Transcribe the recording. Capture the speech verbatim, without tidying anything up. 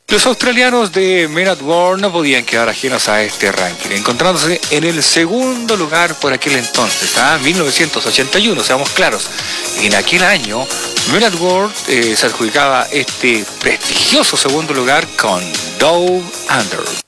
Los australianos de Men at Work no podían quedar ajenos a este ranking, encontrándose en el segundo lugar por aquel entonces, ¿ah? mil novecientos ochenta y uno, seamos claros. En aquel año, Men at Work eh, se adjudicaba este prestigioso segundo lugar con Down Under.